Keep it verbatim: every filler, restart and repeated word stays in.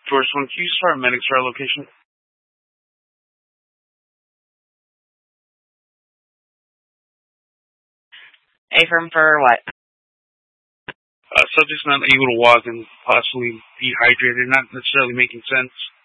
Source one, can you use paramedics for our location? Affirm for what? Uh, subject's not able to walk and possibly dehydrated, not necessarily making sense.